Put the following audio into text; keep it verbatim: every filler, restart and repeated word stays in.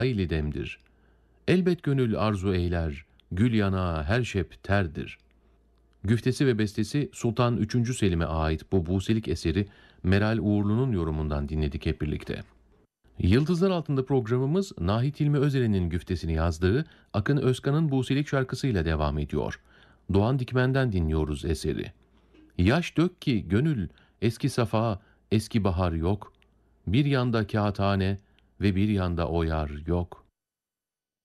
hayli demdir. Elbet gönül arzu eyler, gül yanağı her şep terdir. Güftesi ve bestesi Sultan üçüncü. Selim'e ait bu buselik eseri Meral Uğurlu'nun yorumundan dinledik hep birlikte. Yıldızlar Altında programımız Nahit Hilmi Özel'in güftesini yazdığı Akın Özkan'ın buselik şarkısıyla devam ediyor. Doğan Dikmen'den dinliyoruz eseri. Yaş dök ki gönül eski safa, eski bahar yok. Bir yanda kağıthane ve bir yanda o yar yok.